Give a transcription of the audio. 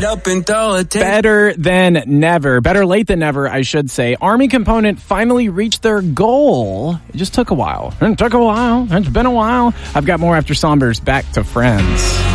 up and throw it. Better than never. Better late than never, I should say. Army component finally reached their goal. It just took a while. It took a while. It's been a while. I've got more after Sombers. Back to Friends.